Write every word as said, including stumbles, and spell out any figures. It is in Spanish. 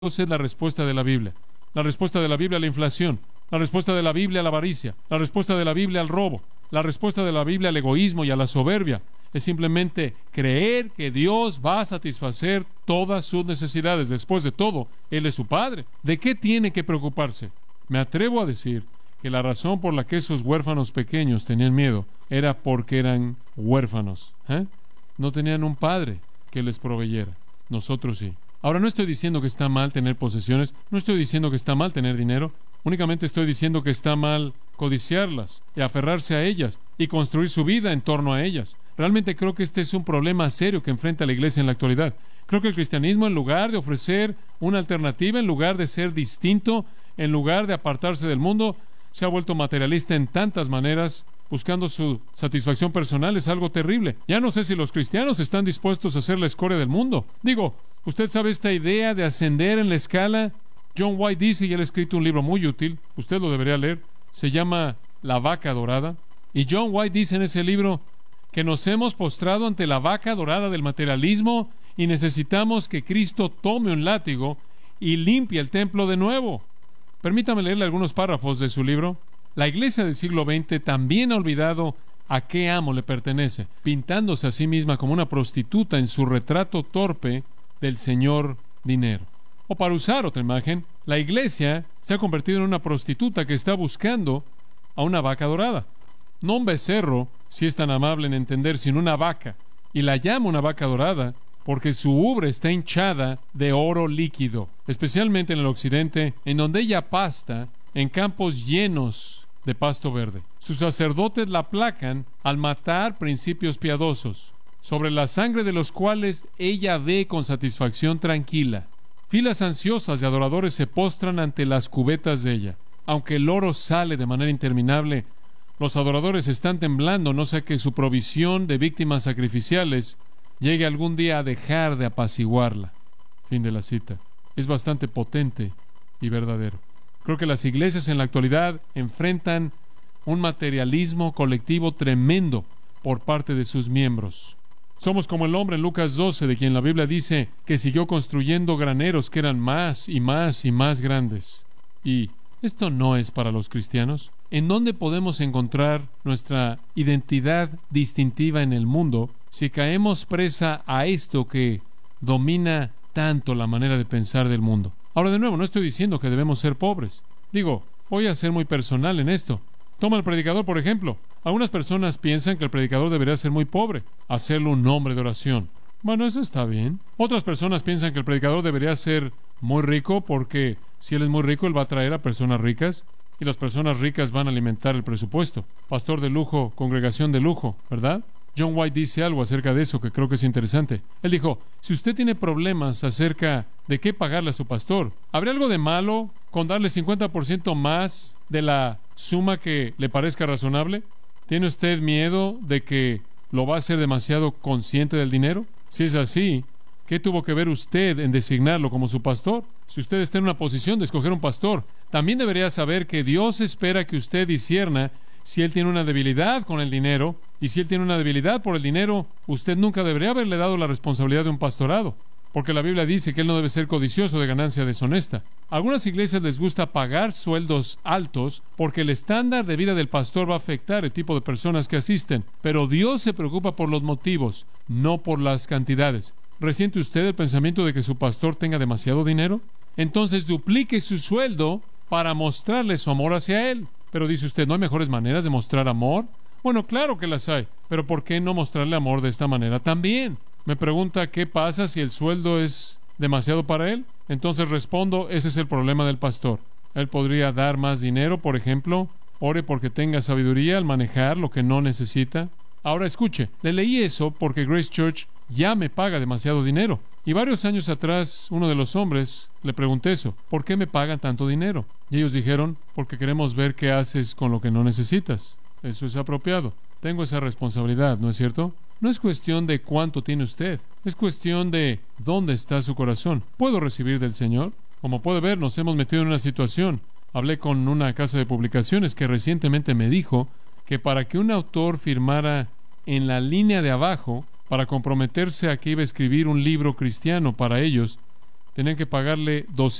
Dios es la respuesta de la Biblia. La respuesta de la Biblia a la inflación. La respuesta de la Biblia a la avaricia. La respuesta de la Biblia al robo. La respuesta de la Biblia al egoísmo y a la soberbia. Es simplemente creer que Dios va a satisfacer todas sus necesidades. Después de todo, Él es su Padre. ¿De qué tiene que preocuparse? Me atrevo a decir que la razón por la que esos huérfanos pequeños tenían miedo era porque eran huérfanos. ¿Eh? No tenían un padre que les proveyera. Nosotros sí. Ahora, no estoy diciendo que está mal tener posesiones, no estoy diciendo que está mal tener dinero, únicamente estoy diciendo que está mal codiciarlas y aferrarse a ellas y construir su vida en torno a ellas. Realmente creo que este es un problema serio que enfrenta la iglesia en la actualidad. Creo que el cristianismo, en lugar de ofrecer una alternativa, en lugar de ser distinto, en lugar de apartarse del mundo, se ha vuelto materialista en tantas maneras, buscando su satisfacción personal. Es algo terrible. Ya no sé si los cristianos están dispuestos a ser la escoria del mundo. Digo, ¿usted sabe esta idea de ascender en la escala? John White dice, y él ha escrito un libro muy útil, usted lo debería leer, se llama La vaca dorada. Y John White dice en ese libro que nos hemos postrado ante la vaca dorada del materialismo y necesitamos que Cristo tome un látigo y limpie el templo de nuevo. Permítame leerle algunos párrafos de su libro. La iglesia del siglo veinte también ha olvidado a qué amo le pertenece, pintándose a sí misma como una prostituta en su retrato torpe del señor dinero. O para usar otra imagen, la iglesia se ha convertido en una prostituta que está buscando a una vaca dorada. No un becerro, si es tan amable en entender, sino una vaca. Y la llama una vaca dorada porque su ubre está hinchada de oro líquido, especialmente en el occidente, en donde ella pasta en campos llenos de pasto verde. Sus sacerdotes la aplacan al matar principios piadosos, sobre la sangre de los cuales ella ve con satisfacción tranquila. Filas ansiosas de adoradores se postran ante las cubetas de ella. Aunque el oro sale de manera interminable, los adoradores están temblando, no sea que su provisión de víctimas sacrificiales llegue algún día a dejar de apaciguarla. Fin de la cita. Es bastante potente y verdadero. Creo que las iglesias en la actualidad enfrentan un materialismo colectivo tremendo por parte de sus miembros. Somos como el hombre en Lucas doce, de quien la Biblia dice que siguió construyendo graneros que eran más y más y más grandes. Y esto no es para los cristianos. ¿En dónde podemos encontrar nuestra identidad distintiva en el mundo si caemos presa a esto que domina tanto la manera de pensar del mundo? Ahora, de nuevo, no estoy diciendo que debemos ser pobres. Digo, voy a ser muy personal en esto. Toma al predicador, por ejemplo. Algunas personas piensan que el predicador debería ser muy pobre, hacerlo un hombre de oración. Bueno, eso está bien. Otras personas piensan que el predicador debería ser muy rico porque si él es muy rico, él va a atraer a personas ricas y las personas ricas van a alimentar el presupuesto. Pastor de lujo, congregación de lujo, ¿verdad? John White dice algo acerca de eso que creo que es interesante. Él dijo, si usted tiene problemas acerca de qué pagarle a su pastor, ¿habría algo de malo con darle cincuenta por ciento más de la suma que le parezca razonable? ¿Tiene usted miedo de que lo va a hacer demasiado consciente del dinero? Si es así, ¿qué tuvo que ver usted en designarlo como su pastor? Si usted está en una posición de escoger un pastor, también debería saber que Dios espera que usted discierna si él tiene una debilidad con el dinero, y si él tiene una debilidad por el dinero, usted nunca debería haberle dado la responsabilidad de un pastorado, porque la Biblia dice que él no debe ser codicioso de ganancia deshonesta. A algunas iglesias les gusta pagar sueldos altos porque el estándar de vida del pastor va a afectar el tipo de personas que asisten, pero Dios se preocupa por los motivos, no por las cantidades. ¿Resiente usted el pensamiento de que su pastor tenga demasiado dinero? Entonces duplique su sueldo para mostrarle su amor hacia él. Pero dice usted, ¿no hay mejores maneras de mostrar amor? Bueno, claro que las hay, pero ¿por qué no mostrarle amor de esta manera también? Me pregunta, ¿qué pasa si el sueldo es demasiado para él? Entonces respondo, ese es el problema del pastor. Él podría dar más dinero, por ejemplo. Ore porque tenga sabiduría al manejar lo que no necesita. Ahora escuche, le leí eso porque Grace Church ya me paga demasiado dinero. Y varios años atrás, uno de los hombres le pregunté eso, ¿por qué me pagan tanto dinero? Y ellos dijeron, porque queremos ver qué haces con lo que no necesitas. Eso es apropiado. Tengo esa responsabilidad, ¿no es cierto? No es cuestión de cuánto tiene usted, es cuestión de dónde está su corazón. ¿Puedo recibir del Señor? Como puede ver, nos hemos metido en una situación. Hablé con una casa de publicaciones que recientemente me dijo que para que un autor firmara en la línea de abajo, para comprometerse a que iba a escribir un libro cristiano para ellos, Tenían que pagarle